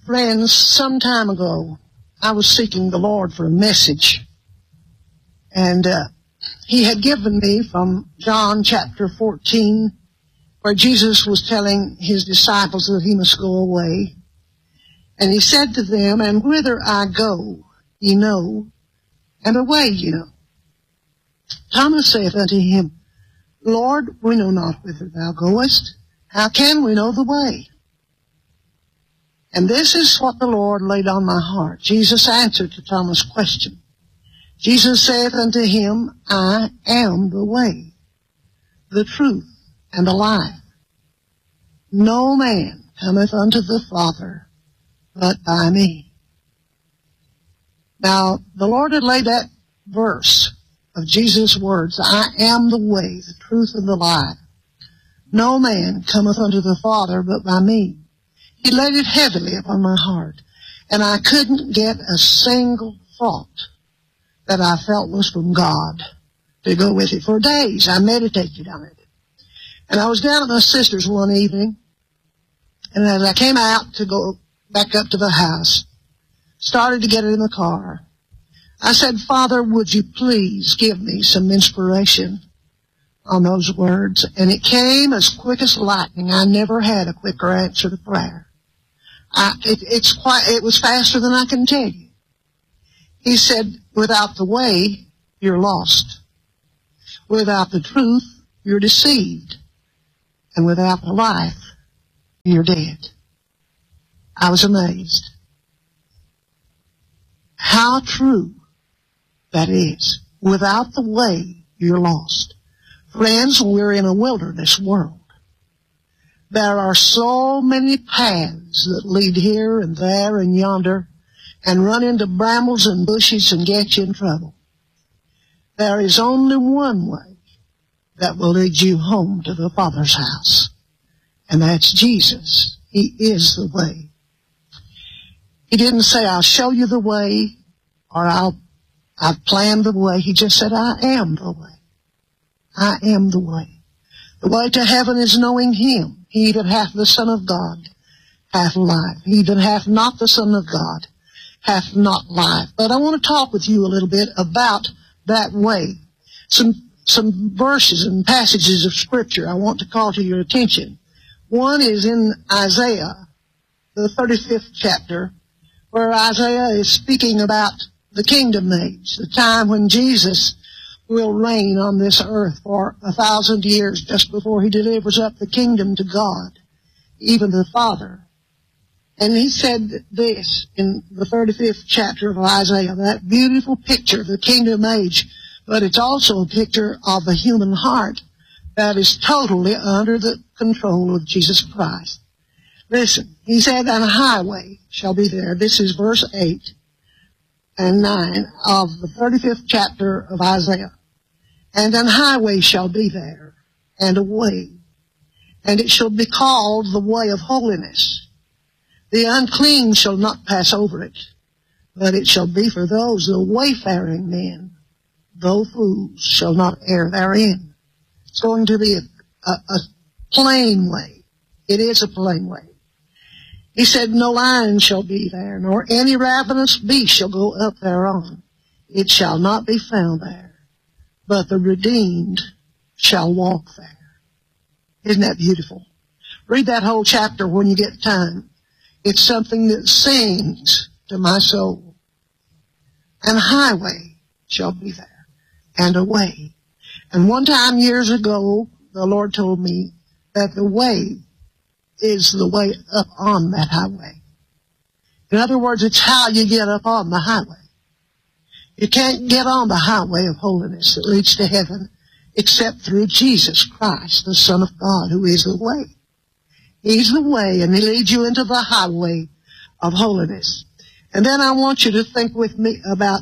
Friends, some time ago, I was seeking the Lord for a message. And He had given me from John chapter 14, where Jesus was telling His disciples that He must go away. And He said to them, "And whither I go, ye know, and the way ye know." Thomas saith unto Him, "Lord, we know not whither Thou goest. How can we know the way?" And this is what the Lord laid on my heart. Jesus answered to Thomas' question. Jesus saith unto him, "I am the way, the truth, and the life. No man cometh unto the Father but by me." Now, the Lord had laid that verse of Jesus' words, "I am the way, the truth, and the life. No man cometh unto the Father but by me." He laid it heavily upon my heart, and I couldn't get a single thought that I felt was from God to go with it. For days I meditated on it. And I was down at my sister's one evening, and as I came out to go back up to the house, started to get in the car, I said, "Father, would you please give me some inspiration on those words?" And it came as quick as lightning. I never had a quicker answer to prayer. It was faster than I can tell you. He said, "Without the way, you're lost. Without the truth, you're deceived. And without the life, you're dead." I was amazed. How true that is. Without the way, you're lost. Friends, we're in a wilderness world. There are so many paths that lead here and there and yonder and run into brambles and bushes and get you in trouble. There is only one way that will lead you home to the Father's house, and that's Jesus. He is the way. He didn't say, "I'll show you the way," or I've planned the way. He just said, "I am the way. I am the way. The way to heaven is knowing Him. He that hath the Son of God hath life. He that hath not the Son of God hath not life." But I want to talk with you a little bit about that way. Some verses and passages of Scripture I want to call to your attention. One is in Isaiah, the 35th chapter, where Isaiah is speaking about the kingdom age, the time when Jesus will reign on this earth for 1,000 years just before He delivers up the kingdom to God, even the Father. And he said this in the 35th chapter of Isaiah, that beautiful picture of the kingdom age, but it's also a picture of the human heart that is totally under the control of Jesus Christ. Listen, he said, "And a highway shall be there." This is verse 8 and 9 of the 35th chapter of Isaiah. "And an highway shall be there, and a way, and it shall be called the way of holiness. The unclean shall not pass over it, but it shall be for those, the wayfaring men, though fools shall not err therein." It's going to be a plain way. It is a plain way. He said, "No lion shall be there, nor any ravenous beast shall go up thereon. It shall not be found there, but the redeemed shall walk there." Isn't that beautiful? Read that whole chapter when you get time. It's something that sings to my soul. "And a highway shall be there, and a way." And one time years ago, the Lord told me that the way is the way up on that highway. In other words, it's how you get up on the highway. You can't get on the highway of holiness that leads to heaven except through Jesus Christ, the Son of God, who is the way. He's the way, and He leads you into the highway of holiness. And then I want you to think with me about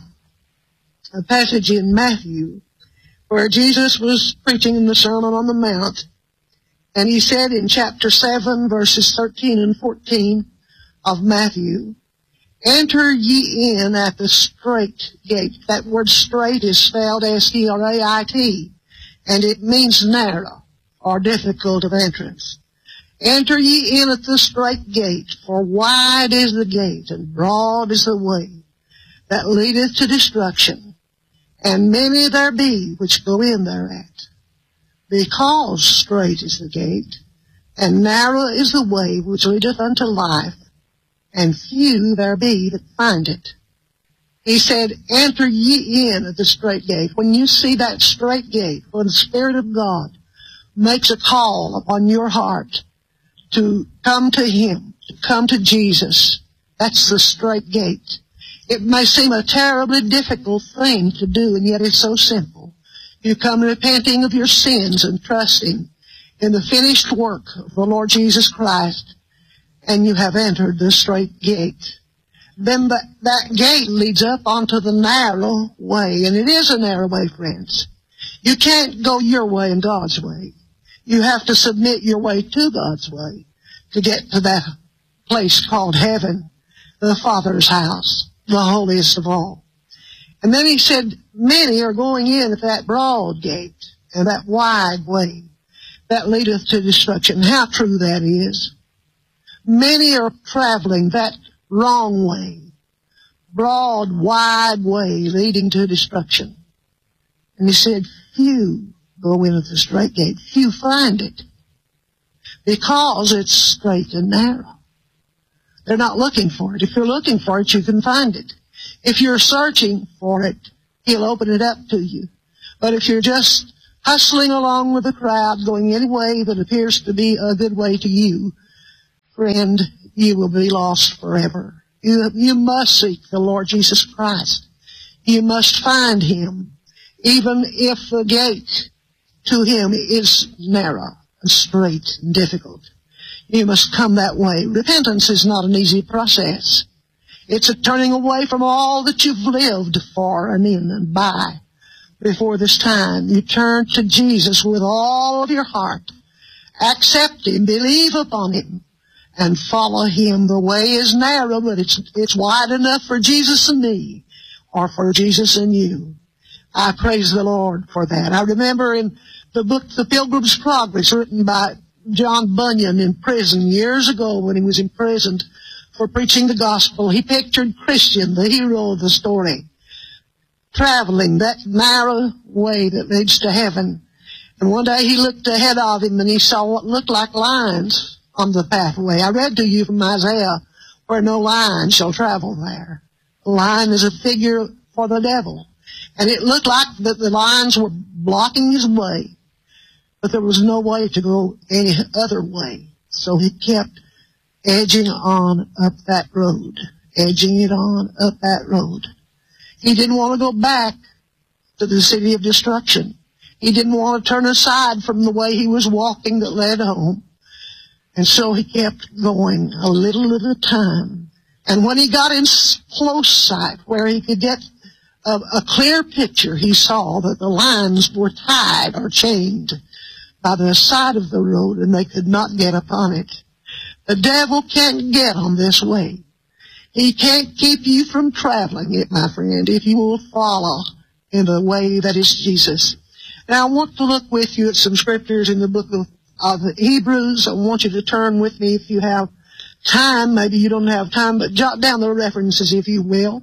a passage in Matthew where Jesus was preaching in the Sermon on the Mount, and He said in chapter 7, verses 13 and 14 of Matthew, "Enter ye in at the strait gate." That word straight is spelled S-T-R-A-I-T, and it means narrow or difficult of entrance. Enter ye in at the strait gate, for wide is the gate, and broad is the way that leadeth to destruction, and many there be which go in thereat. Because strait is the gate, and narrow is the way which leadeth unto life, and few there be that find it. He said, enter ye in at the strait gate. When you see that strait gate, when the Spirit of God makes a call upon your heart to come to Him, to come to Jesus, that's the strait gate. It may seem a terribly difficult thing to do, and yet it's so simple. You come repenting of your sins and trusting in the finished work of the Lord Jesus Christ, and you have entered the strait gate. Then that gate leads up onto the narrow way, and it is a narrow way, friends. You can't go your way and God's way. You have to submit your way to God's way to get to that place called heaven, the Father's house, the holiest of all. And then he said, many are going in at that broad gate and that wide way that leadeth to destruction. How true that is. Many are traveling that wrong way, broad, wide way leading to destruction. And he said, few go in at the strait gate. Few find it because it's straight and narrow. They're not looking for it. If you're looking for it, you can find it. If you're searching for it, He'll open it up to you. But if you're just hustling along with the crowd, going any way that appears to be a good way to you, friend, you will be lost forever. You must seek the Lord Jesus Christ. You must find Him, even if the gate to Him is narrow and straight and difficult. You must come that way. Repentance is not an easy process. It's a turning away from all that you've lived for and in and by before this time. You turn to Jesus with all of your heart. Accept Him, believe upon Him, and follow Him. The way is narrow, but it's wide enough for Jesus and me, or for Jesus and you. I praise the Lord for that. I remember in the book The Pilgrim's Progress, written by John Bunyan in prison years ago when he was imprisoned for preaching the gospel, he pictured Christian, the hero of the story, traveling that narrow way that leads to heaven. And one day he looked ahead of him and he saw what looked like lines on the pathway. I read to you from Isaiah, where no lion shall travel there. The lion is a figure for the devil. And it looked like that the lions were blocking his way, but there was no way to go any other way. So he kept edging on up that road, edging it on up that road. He didn't want to go back to the city of destruction. He didn't want to turn aside from the way he was walking that led home. And so he kept going a little at a time. And when he got in close sight where he could get a clear picture, he saw that the lions were tied or chained by the side of the road and they could not get upon it. The devil can't get on this way. He can't keep you from traveling it, my friend, if you will follow in the way that is Jesus. Now I want to look with you at some scriptures in the book of Hebrews. I want you to turn with me if you have time. Maybe you don't have time, but jot down the references if you will.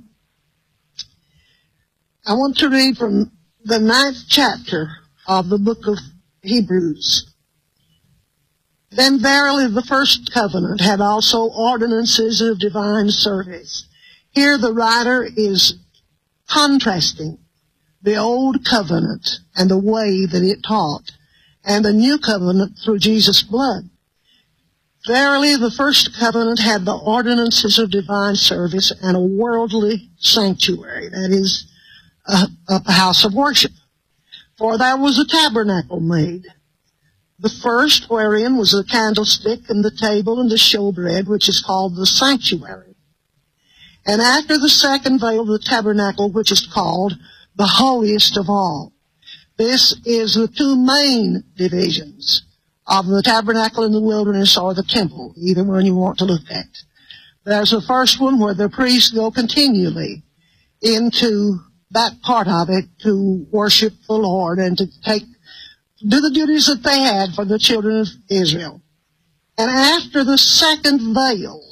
I want to read from the 9th chapter of the book of Hebrews. Then verily the first covenant had also ordinances of divine service. Here the writer is contrasting the old covenant and the way that it taught, and the new covenant through Jesus' blood. Verily the first covenant had the ordinances of divine service and a worldly sanctuary, that is, a house of worship. For there was a tabernacle made, the first wherein was the candlestick and the table and the showbread, which is called the sanctuary. And after the second veil, the tabernacle, which is called the holiest of all. This is the two main divisions of the tabernacle in the wilderness or the temple, either one you want to look at. There's the first one where the priests go continually into that part of it to worship the Lord and to do the duties that they had for the children of Israel. And after the second veil,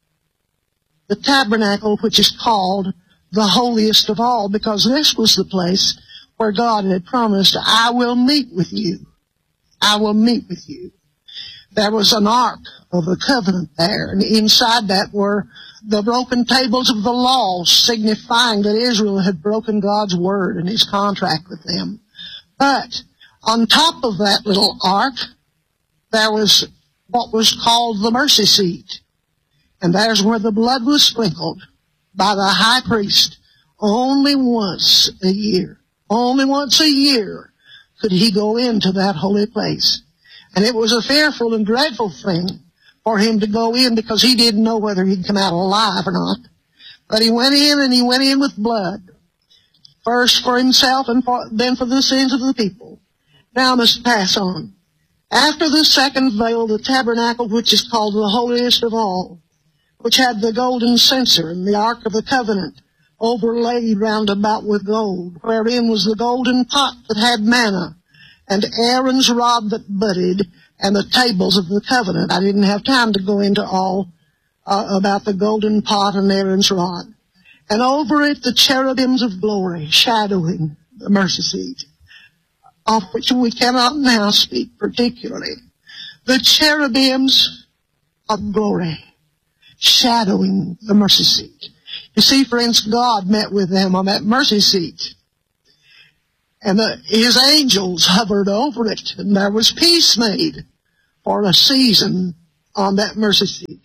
the tabernacle, which is called the holiest of all, because this was the place where God had promised, I will meet with you. I will meet with you. There was an ark of the covenant there, and inside that were the broken tables of the law, signifying that Israel had broken God's word and his contract with them. But on top of that little ark, there was what was called the mercy seat. And there's where the blood was sprinkled by the high priest only once a year. Only once a year could he go into that holy place. And it was a fearful and dreadful thing for him to go in, because he didn't know whether he'd come out alive or not. But he went in, and he went in with blood. First for himself, and then for the sins of the people. Now I must pass on. After the second veil, the tabernacle, which is called the holiest of all, which had the golden censer and the ark of the covenant overlaid round about with gold, wherein was the golden pot that had manna, and Aaron's rod that budded, and the tables of the covenant. I didn't have time to go into all about the golden pot and Aaron's rod. And over it the cherubims of glory, shadowing the mercy seat, of which we cannot now speak particularly. The cherubims of glory, shadowing the mercy seat. You see, friends, God met with them on that mercy seat. And his angels hovered over it, and there was peace made for a season on that mercy seat.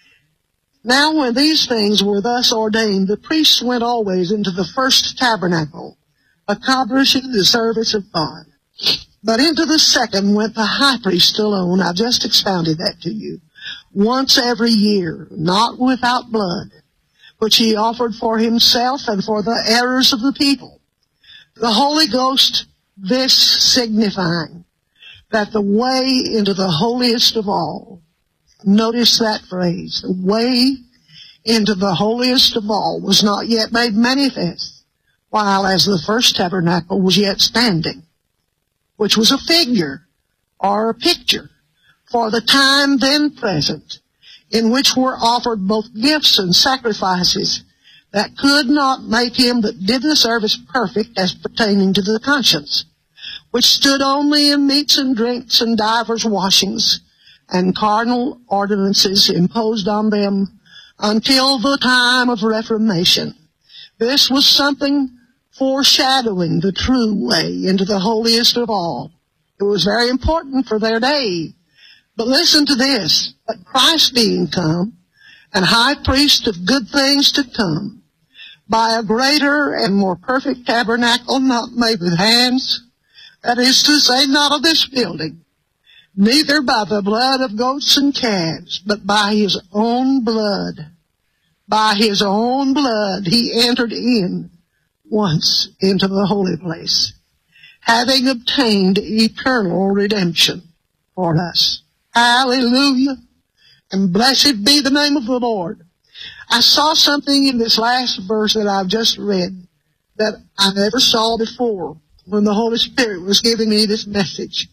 Now when these things were thus ordained, the priests went always into the first tabernacle, accomplishing the service of God. But into the second went the high priest alone. I've just expounded that to you. Once every year, not without blood, which he offered for himself and for the errors of the people. The Holy Ghost, this signifying that the way into the holiest of all, notice that phrase, the way into the holiest of all was not yet made manifest, while as the first tabernacle was yet standing, which was a figure or a picture for the time then present, in which were offered both gifts and sacrifices that could not make him that did the service perfect as pertaining to the conscience, which stood only in meats and drinks and divers washings and carnal ordinances imposed on them until the time of Reformation. This was something foreshadowing the true way into the holiest of all. It was very important for their day. But listen to this, that Christ being come, and high priest of good things to come, by a greater and more perfect tabernacle not made with hands, that is to say, not of this building, neither by the blood of goats and calves, but by his own blood. By his own blood he entered in once into the holy place, having obtained eternal redemption for us. Hallelujah. And blessed be the name of the Lord. I saw something in this last verse that I've just read that I never saw before when the Holy Spirit was giving me this message.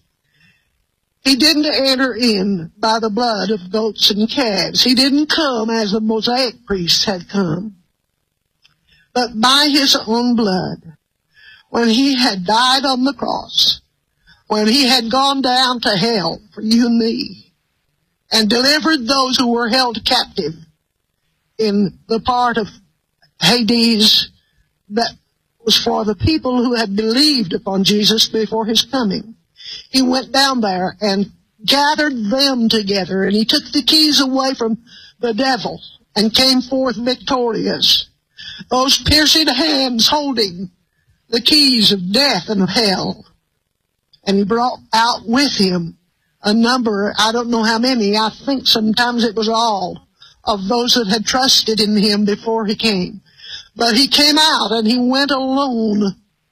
He didn't enter in by the blood of goats and calves. He didn't come as the Mosaic priests had come, but by his own blood. When he had died on the cross, when he had gone down to hell for you and me, and delivered those who were held captive in the part of Hades that was for the people who had believed upon Jesus before his coming. He went down there and gathered them together, and he took the keys away from the devil and came forth victorious. Those piercing hands holding the keys of death and of hell. And he brought out with him a number, I don't know how many, I think sometimes it was all, of those that had trusted in him before he came. But he came out and he went alone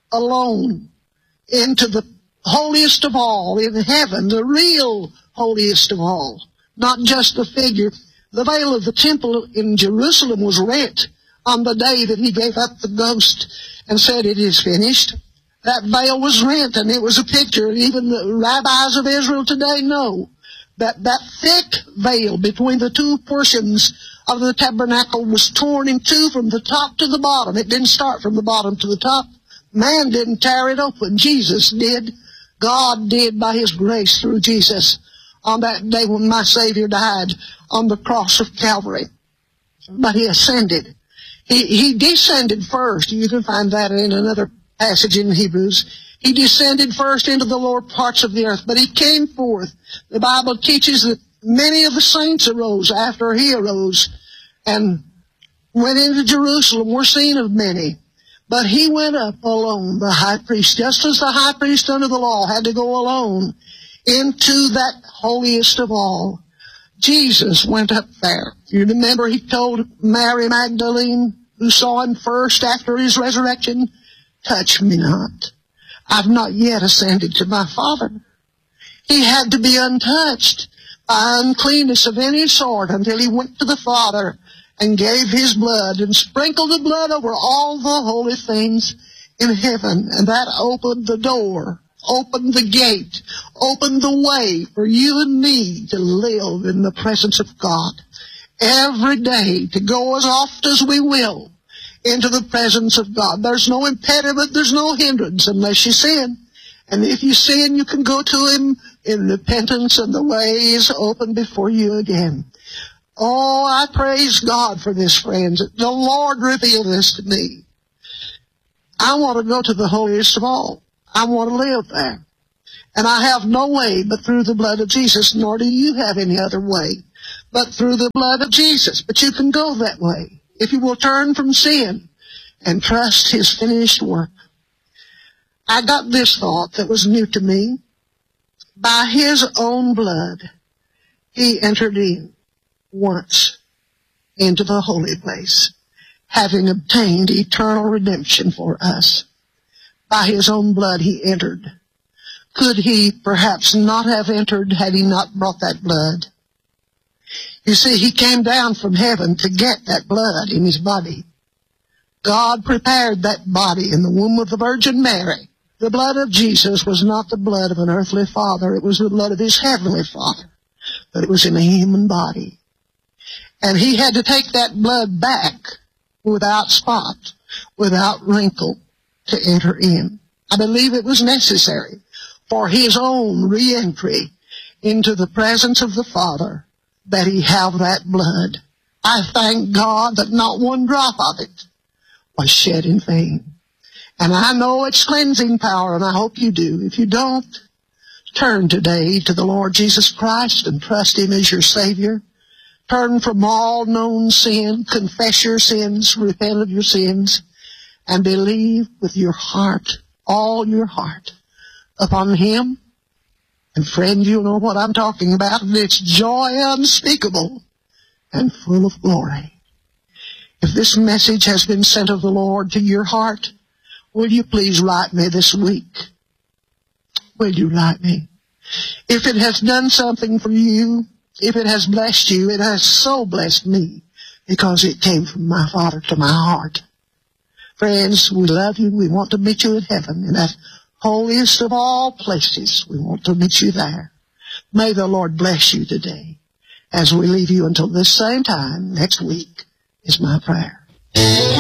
into the holiest of all in heaven, the real holiest of all, not just the figure. The veil of the temple in Jerusalem was rent on the day that he gave up the ghost and said, "It is finished." That veil was rent, and it was a picture. Even the rabbis of Israel today know that thick veil between the two portions of the tabernacle was torn in two from the top to the bottom. It didn't start from the bottom to the top. Man didn't tear it open. Jesus did. God did by His grace through Jesus on that day when my Savior died on the cross of Calvary. But He ascended. He descended first. You can find that in another passage in Hebrews. He descended first into the lower parts of the earth, but He came forth. The Bible teaches that many of the saints arose after He arose and went into Jerusalem. We're seen of many. But He went up alone, the high priest, just as the high priest under the law had to go alone into that holiest of all. Jesus went up there. You remember He told Mary Magdalene, who saw Him first after His resurrection, "Touch me not. I've not yet ascended to my Father." He had to be untouched by uncleanness of any sort until He went to the Father and gave His blood and sprinkled the blood over all the holy things in heaven. And that opened the door, opened the gate, opened the way for you and me to live in the presence of God every day, to go as oft as we will into the presence of God. There's no impediment, there's no hindrance unless you sin. And if you sin, you can go to Him in repentance, and the way is open before you again. Oh, I praise God for this, friends. The Lord revealed this to me. I want to go to the holiest of all. I want to live there. And I have no way but through the blood of Jesus, nor do you have any other way but through the blood of Jesus. But you can go that way if you will turn from sin and trust His finished work. I got this thought that was new to me. By His own blood, He entered in once into the holy place, having obtained eternal redemption for us. By His own blood He entered. Could He perhaps not have entered had He not brought that blood? You see, He came down from heaven to get that blood in His body. God prepared that body in the womb of the Virgin Mary. The blood of Jesus was not the blood of an earthly father. It was the blood of His heavenly Father. But it was in a human body. And He had to take that blood back without spot, without wrinkle, to enter in. I believe it was necessary for His own re-entry into the presence of the Father that He have that blood. I thank God that not one drop of it was shed in vain. And I know its cleansing power, and I hope you do. If you don't, turn today to the Lord Jesus Christ and trust Him as your Savior. Turn from all known sin, confess your sins, repent of your sins, and believe with your heart, all your heart, upon Him. And friend, you know what I'm talking about, and it's joy unspeakable and full of glory. If this message has been sent of the Lord to your heart, will you please write me this week? Will you write me? If it has done something for you, if it has blessed you, it has so blessed me because it came from my Father to my heart. Friends, we love you. We want to meet you in heaven, in that holiest of all places. We want to meet you there. May the Lord bless you today as we leave you until this same time next week is my prayer.